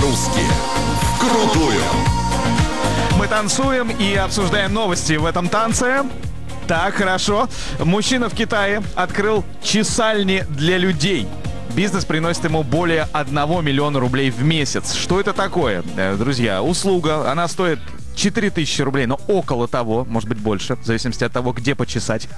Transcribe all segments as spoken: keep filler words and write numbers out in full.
по-русски. Вкрутую. Мы танцуем и обсуждаем новости в этом танце. Так, хорошо. Мужчина в Китае открыл чесальни для людей. Бизнес приносит ему более одного миллиона рублей в месяц. Что это такое? Друзья, услуга, она стоит четыре тысячи рублей, но около того, может быть больше, в зависимости от того, где почесать.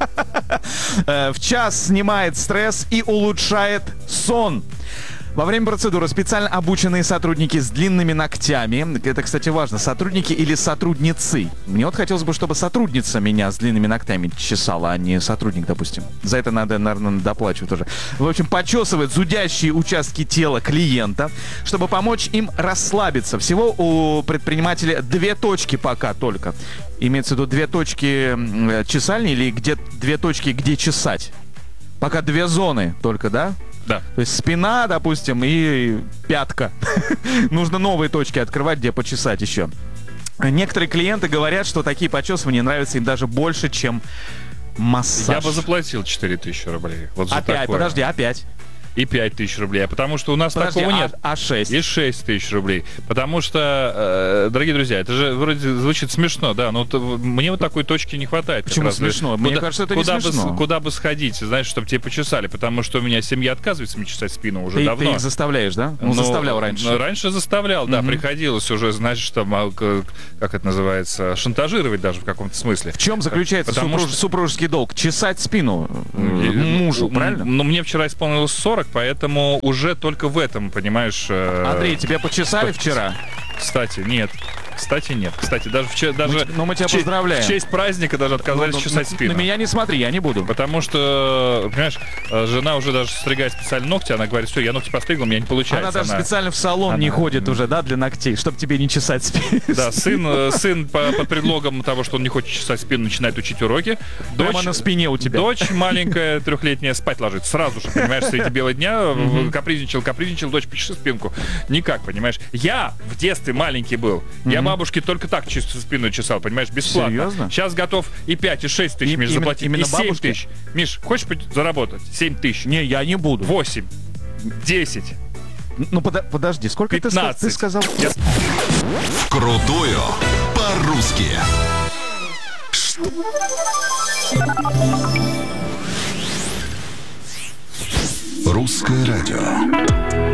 В час снимает стресс и улучшает сон. Во время процедуры специально обученные сотрудники с длинными ногтями, это, кстати, важно, сотрудники или сотрудницы. Мне вот хотелось бы, чтобы сотрудница меня с длинными ногтями чесала, а не сотрудник, допустим. За это надо, наверное, доплачивать уже. В общем, почесывает зудящие участки тела клиента, чтобы помочь им расслабиться. Всего у предпринимателя две точки пока только. Имеется в виду две точки чесальни или где две точки, где чесать. Пока две зоны только, да? Да. То есть спина, допустим, и пятка. Нужно новые точки открывать, где почесать еще. Некоторые клиенты говорят, что такие почесывания нравятся им даже больше, чем массаж. Я бы заплатил четыре тысячи рублей. Вот за Опять, такое. подожди, опять. И пять тысяч рублей, потому что у нас Подожди, такого а, нет. а шесть? И шесть тысяч рублей. Потому что, э, дорогие друзья, это же вроде звучит смешно, да, но вот, мне вот такой точки не хватает. Почему раз. смешно? Куда, Мне кажется, это куда не смешно. Бы, куда бы сходить, знаешь, чтобы тебе почесали, потому что у меня семья отказывается мне чесать спину уже Ты, давно. ты их заставляешь, да? Ну, Ну, заставлял раньше. Ну, раньше заставлял, да, Мгм. приходилось уже, значит, там, а, к- как это называется, шантажировать даже в каком-то смысле. В чем заключается Потому супруж- что- супружеский долг? Чесать спину э, И- мужу, ну, правильно? Ну, мне вчера исполнилось сорок, поэтому уже только в этом, понимаешь... э, Андрей, тебя почесали вчера? Кстати, нет. Кстати, нет. Кстати, даже, в че- даже ну, мы тебя в честь- поздравляем. в честь праздника даже отказались Ну, ну, чесать на- спину. На меня не смотри, я не буду. Потому что, понимаешь, э, жена уже даже стригает специально ногти, она говорит, все, я ногти постригла, у меня не получается. Она даже специально в салон она- не ходит уже, да, для ногтей, чтобы тебе не чесать спину. Да, сын, э, сын по- под предлогом того, что он не хочет чесать спину, начинает учить уроки. Прямо на спине у тебя. Дочь маленькая, трехлетняя, спать ложится сразу же, понимаешь, среди бела дня, э, капризничал, капризничал, дочь, почеши спинку. Никак, понимаешь. Я в детстве маленький был, я бабушке только так чисто спину чесал, понимаешь, бесплатно. Серьезно? Сейчас готов и пять, и шесть тысяч, И- Миш, именно- заплатить, именно и семь бабушке? тысяч. Миш, хочешь пот- заработать? семь тысяч. Не, я не буду. восемь. десять. Ну пода- подожди, сколько ты, ска- пятнадцать. ты сказал? Я- Вкрутую по-русски. Русское радио.